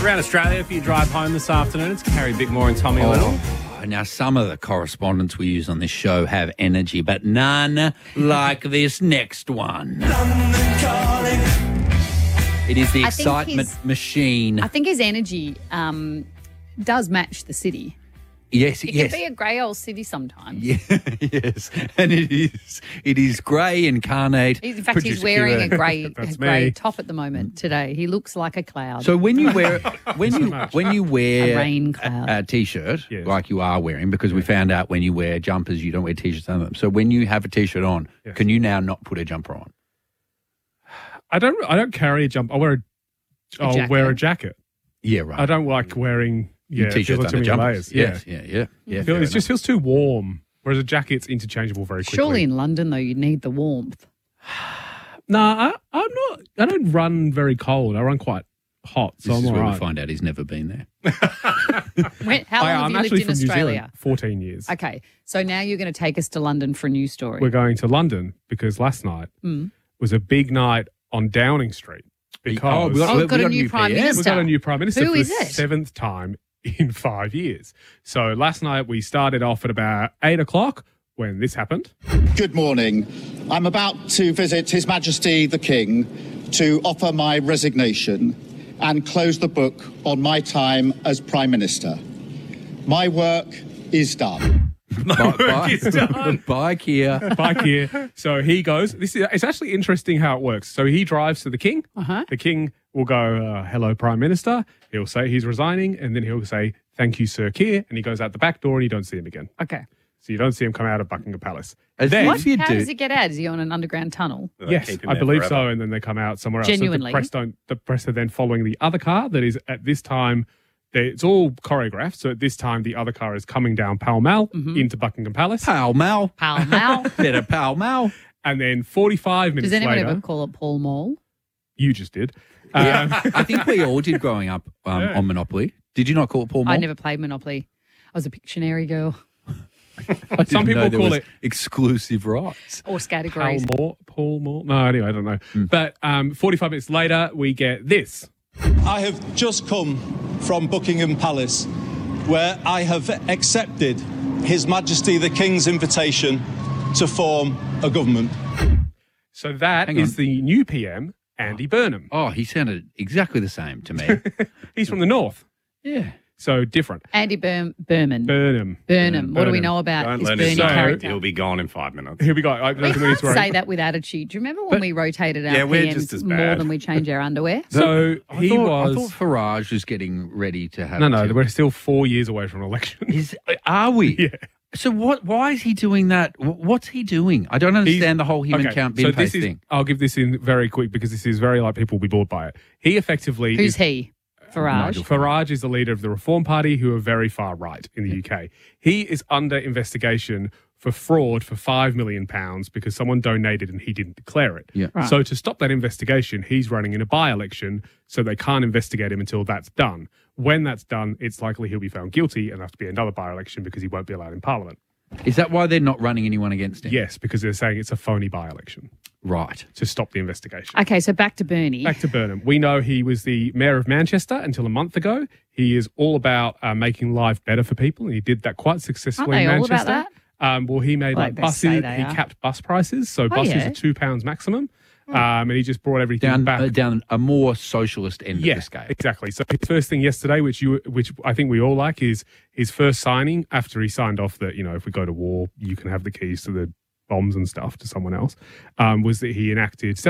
Around Australia, if you drive home this afternoon, it's Carrie Bickmore and Tommy Little. Now, some of the correspondents we use on this show have energy, but none like this next one. It is the excitement machine. I think his energy does match the city. Yes, It can be a grey old city sometimes. Yeah, yes, and it is grey incarnate. In fact, he's wearing a grey top at the moment today. He looks like a cloud. So when you wear when you wear A rain cloud. a t-shirt like you are wearing, because we found out when you wear jumpers you don't wear t-shirts under them. So when you have a t-shirt on, can you now not put a jumper on? I don't carry a jumper. I'll wear a jacket. Yeah, right. I don't like wearing t-shirts under jumpers. Yeah. It just feels too warm. Whereas a jacket's interchangeable very quickly. Surely in London though, you need the warmth. No, I'm not. I don't run very cold. I run quite hot. So This I'm is all where right. we find out he's never been there. How long I'm have you actually lived in from New Australia? Zealand, 14 years. Okay, so now you're going to take us to London for a news story. We're going to London because last night was a big night on Downing Street. Because we've got a new Prime PM. Minister. We've got a new Prime Minister Who for is the it? 7th time in 5 years. So last night we started off at about 8 o'clock when this happened. Good morning. I'm about to visit His Majesty the King to offer my resignation and close the book on my time as Prime Minister. My work is done. Bike here. Bike here. So he goes. It's actually interesting how it works. So he drives to the King. The King will go, hello, Prime Minister. He'll say he's resigning, and then he'll say, thank you, Sir Keir. And he goes out the back door and you don't see him again. Okay. So you don't see him come out of Buckingham Palace. As Then, if you How do. does he get out? Is he on an underground tunnel? yes, I believe so. And then they come out somewhere else. Genuinely? So the press are then following the other car that is at this time. It's all choreographed. So at this time, the other car is coming down Pall Mall into Buckingham Palace. Pall Mall. Pall Mall. Better Pall Mall. And then 45 minutes Does anyone later, ever call it Pall Mall? you just did. Yeah, I think we all did growing up on Monopoly. Did you not call it Pall Mall? I never played Monopoly. I was a Pictionary girl. Some people call it exclusive rights. Or Scattergrass. Paul Moore. No, anyway, I don't know. But 45 minutes later, we get this. I have just come from Buckingham Palace, where I have accepted His Majesty the King's invitation to form a government. So that Hang is on. the new PM, Andy Burnham. Oh, he sounded exactly the same to me. He's from the north, Yeah. so different. Andy Burnham. Burnham. What do we Burnham. know about Don't his let Bernie him know. character? He'll be gone in 5 minutes. Here we go. We can't say that with attitude. Do you remember when we rotated our we're PMs just as more bad. than we change our underwear? So I thought Farage was getting ready to have No, two. we're still 4 years away from an election. Are we? Yeah. So why is he doing that? What's he doing? I don't understand the whole human count bin paste thing. I'll give this in very quick because this is very like people will be bored by it. He effectively Who's is, he? Farage. Farage is the leader of the Reform Party, who are very far right in the UK. He is under investigation for fraud for £5 million because someone donated and he didn't declare it. Yeah. Right. So to stop that investigation, he's running in a by-election, so they can't investigate him until that's done. When that's done, it's likely he'll be found guilty and have to be another by-election because he won't be allowed in Parliament. Is that why they're not running anyone against him? Yes, because they're saying it's a phony by-election Right. to stop the investigation. Okay, so back to Bernie. Back to Burnham. We know he was the mayor of Manchester until a month ago. He is all about making life better for people, and he did that quite successfully Aren't they in all about Manchester. Well, he made Like they buses. say He they are. capped bus prices, so buses yeah. are £2 maximum, and he just brought everything Down back. a more socialist end of the Yeah, scale. exactly. So his first thing yesterday, which I think we all like, is his first signing after he signed off that, if we go to war, you can have the keys to the bombs and stuff to someone else, was that he enacted